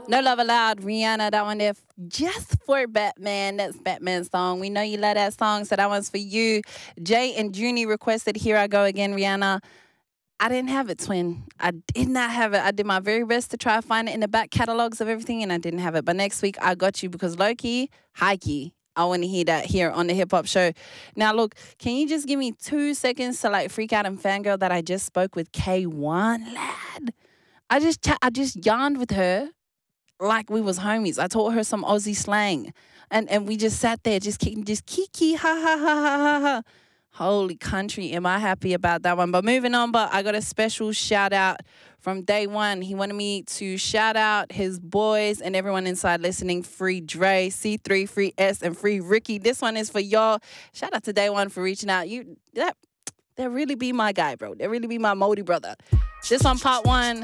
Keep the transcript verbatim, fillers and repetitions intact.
No Love Allowed, Rihanna, that one there just for Batman. That's Batman's song. We know you love that song, so that one's for you. Jay and Junie requested Here I Go Again, Rihanna. I didn't have it, twin. I did not have it. I did my very best to try to find it in the back catalogs of everything, and I didn't have it. But next week, I got you because low-key, high-key, I want to hear that here on the Hip Hop Show. Now, look, can you just give me two seconds to, like, freak out and fangirl that I just spoke with K one, lad? I just, ch- I just yarned with her like we was homies. I taught her some Aussie slang. And and we just sat there just kicking, just kiki, ha, ha, ha, ha, ha, ha. Holy country, am I happy about that one. But moving on, but I got a special shout out from day one. He wanted me to shout out his boys and everyone inside listening. Free Dre, C three, Free S, and Free Ricky. This one is for y'all. Shout out to day one for reaching out. You that That really be my guy, bro. That really be my Modi brother. This one, part one.